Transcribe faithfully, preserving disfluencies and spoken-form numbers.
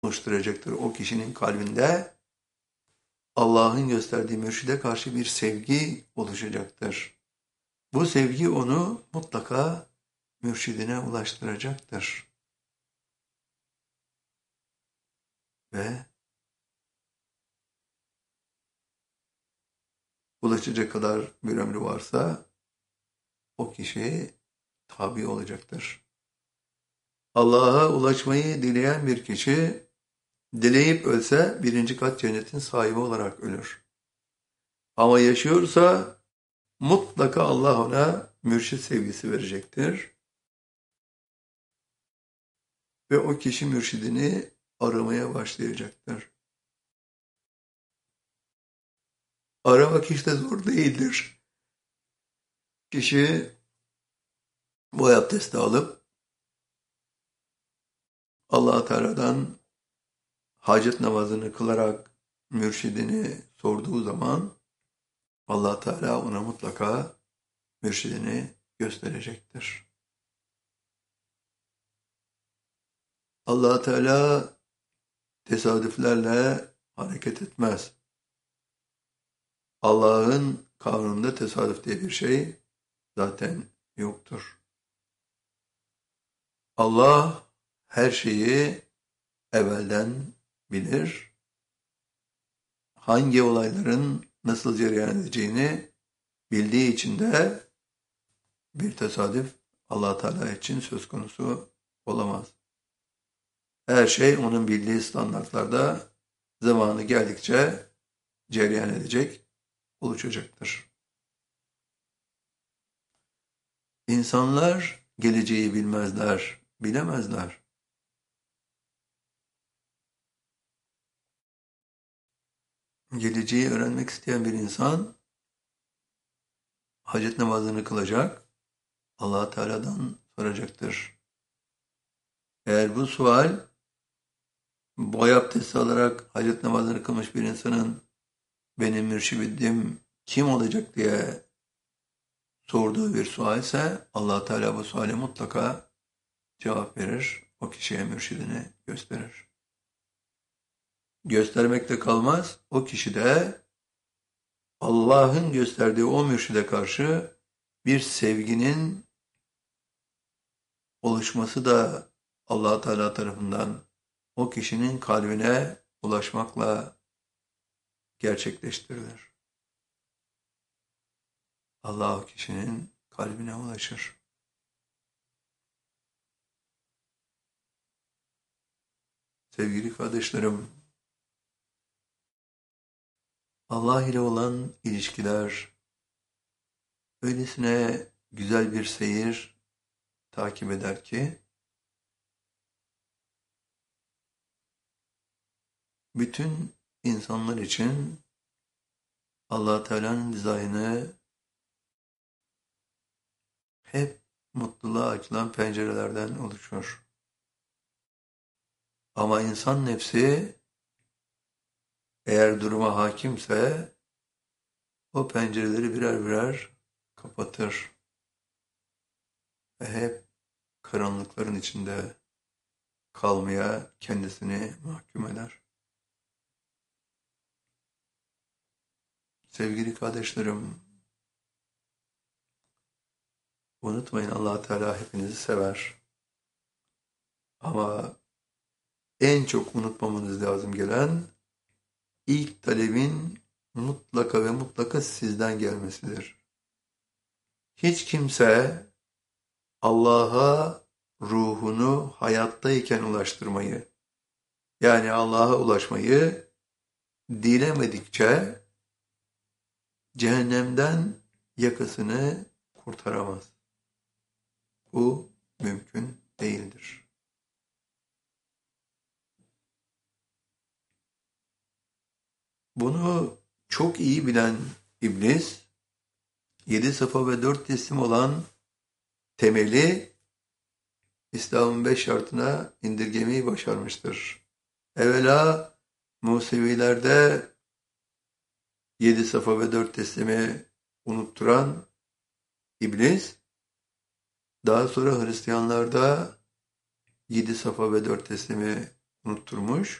oluşturacaktır. O kişinin kalbinde Allah'ın gösterdiği mürşide karşı bir sevgi oluşacaktır. Bu sevgi onu mutlaka mürşidine ulaştıracaktır. Ve ulaşacak kadar bir ömrü varsa o kişi tabi olacaktır. Allah'a ulaşmayı dileyen bir kişi dileyip ölse birinci kat cennetin sahibi olarak ölür. Ama yaşıyorsa mutlaka Allah ona mürşit sevgisi verecektir. Ve o kişi mürşidini aramaya başlayacaktır. Aramak hiç de zor değildir. Kişi bu abdesti alıp Allah-u Teala'dan hacet namazını kılarak mürşidini sorduğu zaman Allah Teala ona mutlaka mürşidini gösterecektir. Allah Teala tesadüflerle hareket etmez. Allah'ın kanununda tesadüf diye bir şey zaten yoktur. Allah her şeyi evvelden bilir. Hangi olayların nasıl cereyan edeceğini bildiği için de bir tesadüf Allah Teala için söz konusu olamaz. Her şey onun bildiği standartlarda zamanı geldikçe cereyan edecek, oluşacaktır. İnsanlar geleceği bilmezler, bilemezler. Geleceği öğrenmek isteyen bir insan hacet namazını kılacak, Allah Teala'dan soracaktır. Eğer bu sual boy abdesti alarak hacet namazını kılmış bir insanın benim mürşidim kim olacak diye sorduğu bir sual ise Allah Teala bu suale mutlaka cevap verir. O kişiye mürşidini gösterir. Göstermekte kalmaz. O kişi de Allah'ın gösterdiği o mürşide karşı bir sevginin oluşması da Allah Teala tarafından o kişinin kalbine ulaşmakla gerçekleştirilir. Allah o kişinin kalbine ulaşır. Sevgili kardeşlerim, Allah ile olan ilişkiler öylesine güzel bir seyir takip eder ki bütün insanlar için Allah Teala'nın dizaynı hep mutluluğa açılan pencerelerden oluşur. Ama insan nefsi eğer duruma hakimse o pencereleri birer birer kapatır ve hep karanlıkların içinde kalmaya kendisini mahkum eder. Sevgili kardeşlerim, unutmayın Allah Teala hepinizi sever. Ama en çok unutmamanız lazım gelen ilk talebin mutlaka ve mutlaka sizden gelmesidir. Hiç kimse Allah'a ruhunu hayattayken ulaştırmayı, yani Allah'a ulaşmayı dilemedikçe cehennemden yakasını kurtaramaz. Bu mümkün değildir. Bunu çok iyi bilen İblis, yedi safa ve dört teslim olan temeli İslam'ın beş şartına indirgemeyi başarmıştır. Evvela Musevilerde yedi safa ve dört teslimi unutturan İblis, daha sonra Hristiyanlarda yedi safa ve dört teslimi unutturmuş.